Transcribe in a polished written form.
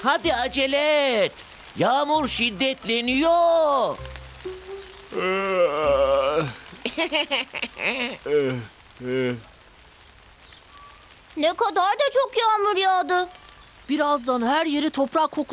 Hadi acele et. Yağmur şiddetleniyor. Ne kadar da çok yağmur yağdı. Birazdan her yeri toprak kokusu